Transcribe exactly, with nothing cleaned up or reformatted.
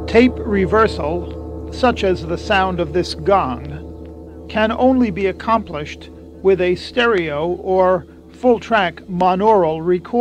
Tape reversal, such as the sound of this gong, can only be accomplished with a stereo or full-track monaural recorder.